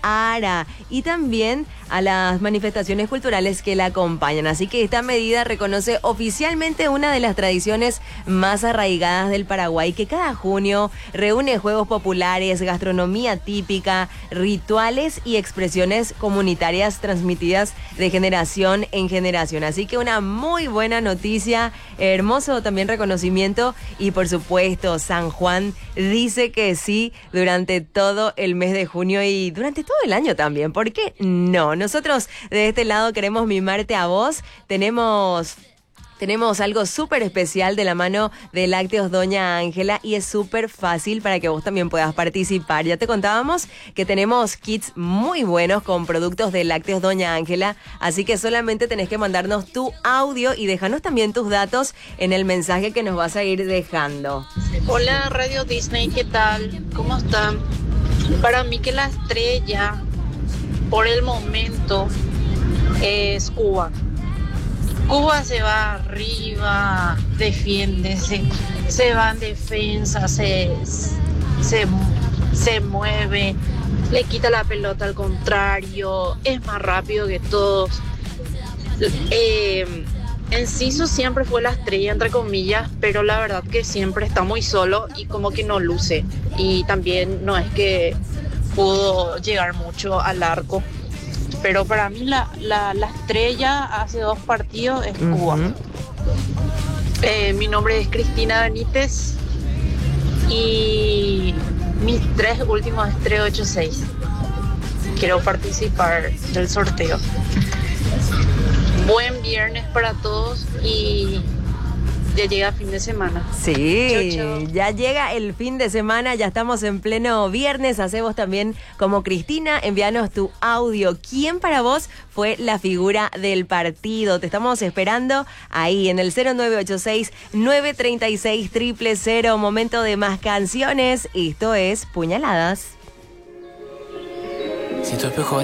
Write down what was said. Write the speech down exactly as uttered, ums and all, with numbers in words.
Ara y también a las manifestaciones culturales que la acompañan. Así que esta medida reconoce oficialmente una de las tradiciones más arraigadas del Paraguay, que cada junio reúne juegos populares, gastronomía típica, rituales y expresiones comunitarias transmitidas de generación en generación. Así que una muy buena noticia, hermoso también reconocimiento y por supuesto San Juan dice que sí durante todo el mes de junio y durante todo el año también. ¿Por qué no? Nosotros de este lado queremos mimarte a vos. Tenemos... Tenemos algo súper especial de la mano de Lácteos Doña Ángela y es súper fácil para que vos también puedas participar. Ya te contábamos que tenemos kits muy buenos con productos de Lácteos Doña Ángela, así que solamente tenés que mandarnos tu audio y déjanos también tus datos en el mensaje que nos vas a ir dejando. Hola Radio Disney, ¿qué tal? ¿Cómo están? Para mí que la estrella por el momento es Cuba. Cuba se va arriba, defiende, se, se va en defensa, se, se, se mueve, le quita la pelota al contrario, es más rápido que todos. Eh, Enciso siempre fue la estrella, entre comillas, pero la verdad que siempre está muy solo y como que no luce. Y también no es que pudo llegar mucho al arco. Pero para mí la, la, la estrella hace dos partidos es Cuba. Uh-huh. Eh, mi nombre es Cristina Benítez y mis tres últimos es trescientos ochenta y seis. Quiero participar del sorteo. Buen viernes para todos y ya llega fin de semana. Sí, chau, chau. Ya llega el fin de semana, ya estamos en pleno viernes. Hacemos también como Cristina, envíanos tu audio. ¿Quién para vos fue la figura del partido? Te estamos esperando ahí en el cero nueve ocho seis, nueve tres seis, cero cero cero. Momento de más canciones. Esto es Puñaladas. Si tu espejo